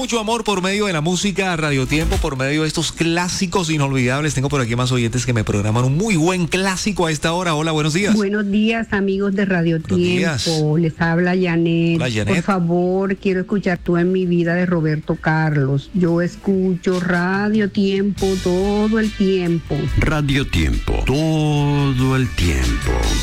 Mucho amor por medio de la música, Radio Tiempo, por medio de estos clásicos inolvidables. Tengo por aquí más oyentes que me programan un muy buen clásico a esta hora. Hola, buenos días. Buenos días, amigos de Radio Tiempo. Les habla Janet. Hola, Janet. Por favor, quiero escuchar Tú en mi vida de Roberto Carlos. Yo escucho Radio Tiempo todo el tiempo. Radio Tiempo, todo el tiempo.